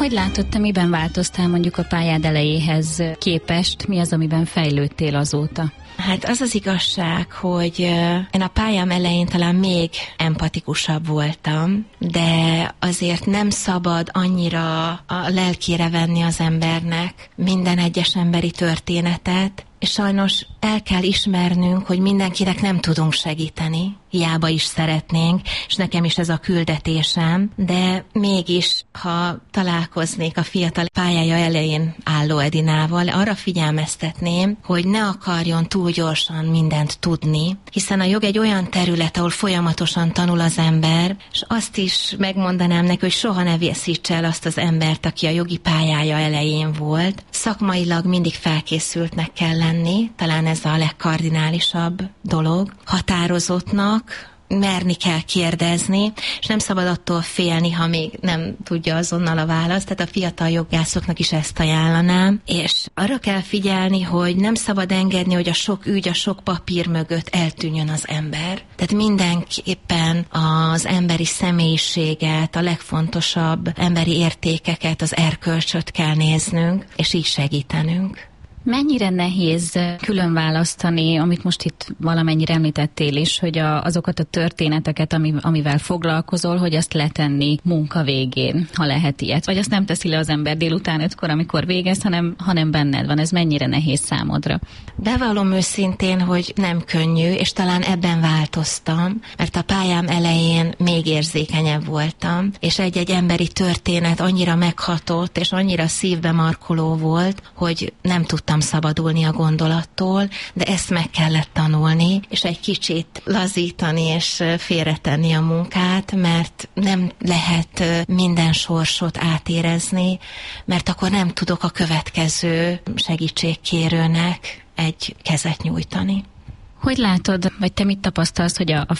Hogy látod, te miben változtál mondjuk a pályád elejéhez képest? Mi az, amiben fejlődtél azóta? Hát az az igazság, hogy én a pályám elején talán még empatikusabb voltam, de azért nem szabad annyira a lelkére venni az embernek minden egyes emberi történetet, és sajnos el kell ismernünk, hogy mindenkinek nem tudunk segíteni, hiába is szeretnénk, és nekem is ez a küldetésem, de mégis, ha találkoznék a fiatal pályája elején álló Edinával, arra figyelmeztetném, hogy ne akarjon túl gyorsan mindent tudni, hiszen a jog egy olyan terület, ahol folyamatosan tanul az ember, és azt is megmondanám neki, hogy soha ne veszítse el azt az embert, aki a jogi pályája elején volt. Szakmailag mindig felkészültnek kell lenni, talán ez a legkardinálisabb dolog, határozottnak, merni kell kérdezni, és nem szabad attól félni, ha még nem tudja azonnal a választ, tehát a fiatal jogászoknak is ezt ajánlanám, és arra kell figyelni, hogy nem szabad engedni, hogy a sok ügy, a sok papír mögött eltűnjön az ember. Tehát mindenképpen az emberi személyiséget, a legfontosabb emberi értékeket, az erkölcsöt kell néznünk, és így segítenünk. Mennyire nehéz külön választani, amit most itt valamennyire említettél is, hogy azokat a történeteket, amivel foglalkozol, hogy azt letenni munka végén, ha lehet ilyet. Vagy azt nem teszi le az ember délután 5-kor, amikor végez, hanem benned van. Ez mennyire nehéz számodra? Bevallom őszintén, hogy nem könnyű, és talán ebben változtam, mert a pályám elején még érzékenyebb voltam, és egy-egy emberi történet annyira meghatott, és annyira szívbe markoló volt, hogy nem tudtam szabadulni a gondolattól, de ezt meg kellett tanulni, és egy kicsit lazítani és félretenni a munkát, mert nem lehet minden sorsot átérezni, mert akkor nem tudok a következő segítségkérőnek egy kezet nyújtani. Hogy látod, vagy te mit tapasztalsz, hogy a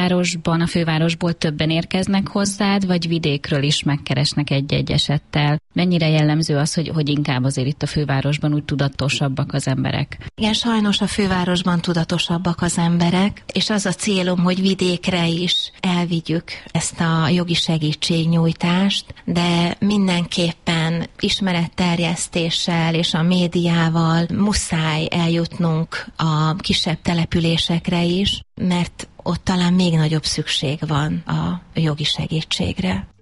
fővárosból többen érkeznek hozzád, vagy vidékről is megkeresnek egy-egy esettel? Mennyire jellemző az, hogy inkább azért itt a fővárosban úgy tudatosabbak az emberek? Igen, sajnos a fővárosban tudatosabbak az emberek, és az a célom, hogy vidékre is elvigyük ezt a jogi segítségnyújtást, de mindenképpen ismeretterjesztéssel és a médiával muszáj eljutnunk a kisebb településekre is, mert ott talán még nagyobb szükség van a jogi segítségre.